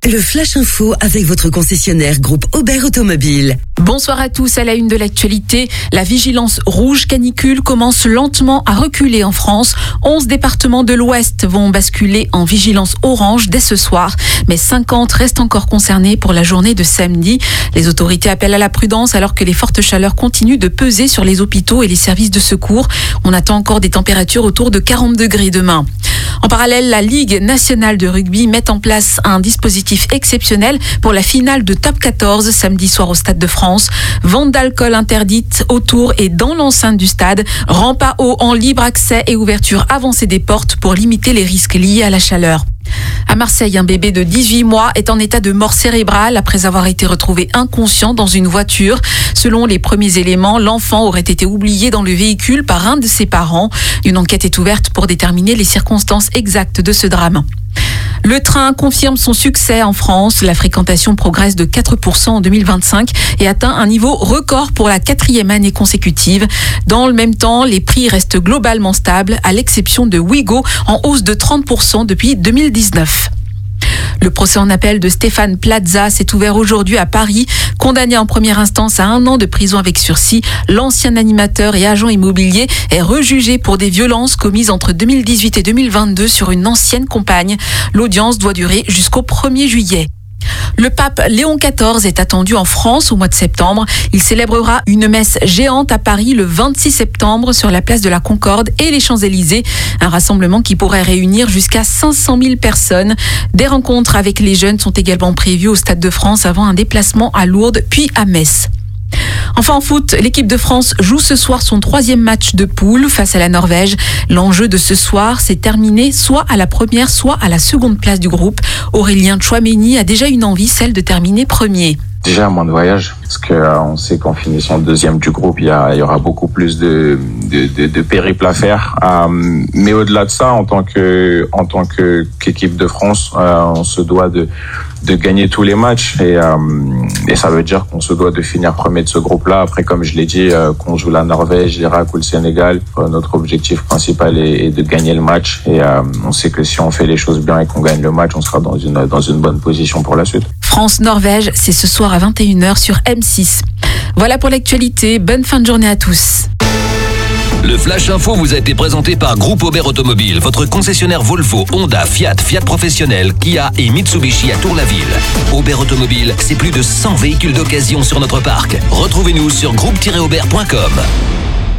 Le Flash Info avec votre concessionnaire groupe Aubert Automobile. Bonsoir à tous. À la une de l'actualité, la vigilance rouge canicule commence lentement à reculer en France. 11 départements de l'Ouest vont basculer en vigilance orange dès ce soir, mais 50 restent encore concernés pour la journée de samedi. Les autorités appellent à la prudence alors que les fortes chaleurs continuent de peser sur les hôpitaux et les services de secours. On attend encore des températures autour de 40 degrés demain. En parallèle, la Ligue nationale de rugby met en place un dispositif exceptionnel pour la finale de Top 14 samedi soir au Stade de France. Vente d'alcool interdite autour et dans l'enceinte du stade. Rampe à eau en libre accès et ouverture avancée des portes pour limiter les risques liés à la chaleur. À Marseille, un bébé de 18 mois est en état de mort cérébrale après avoir été retrouvé inconscient dans une voiture. Selon les premiers éléments, l'enfant aurait été oublié dans le véhicule par un de ses parents. Une enquête est ouverte pour déterminer les circonstances exactes de ce drame. Le train confirme son succès en France. La fréquentation progresse de 4% en 2025 et atteint un niveau record pour la 4e année consécutive. Dans le même temps, les prix restent globalement stables, à l'exception de Ouigo, en hausse de 30% depuis 2019. Le procès en appel de Stéphane Plaza s'est ouvert aujourd'hui à Paris. Condamné en première instance à 1 an de prison avec sursis, l'ancien animateur et agent immobilier est rejugé pour des violences commises entre 2018 et 2022 sur une ancienne compagne. L'audience doit durer jusqu'au 1er juillet. Le pape Léon XIV est attendu en France au mois de septembre. Il célébrera une messe géante à Paris le 26 septembre sur la place de la Concorde et les Champs-Élysées. Un rassemblement qui pourrait réunir jusqu'à 500 000 personnes. Des rencontres avec les jeunes sont également prévues au Stade de France avant un déplacement à Lourdes puis à Metz. Enfin en foot, l'équipe de France joue ce soir son 3e match de poule face à la Norvège. L'enjeu de ce soir, c'est terminer soit à la première, soit à la seconde place du groupe. Aurélien Tchouaméni a déjà une envie, celle de terminer premier. Déjà moins de voyage, parce que on sait qu'en finissant 2e du groupe, il y aura beaucoup plus de périples à faire. Mais au-delà de ça, en tant qu'équipe de France, on se doit de gagner tous les matchs et ça veut dire qu'on se doit de finir premier de ce groupe-là. Après, comme je l'ai dit, qu'on joue la Norvège, l'Irak ou le Sénégal, notre objectif principal est de gagner le match et on sait que si on fait les choses bien et qu'on gagne le match, on sera dans une bonne position pour la suite. France-Norvège, c'est ce soir à 21h sur M6. Voilà pour l'actualité. Bonne fin de journée à tous. Le Flash Info vous a été présenté par Groupe Aubert Automobile, votre concessionnaire Volvo, Honda, Fiat, Fiat Professionnel, Kia et Mitsubishi à Tour-la-Ville. Aubert Automobile, c'est plus de 100 véhicules d'occasion sur notre parc. Retrouvez-nous sur groupe-aubert.com.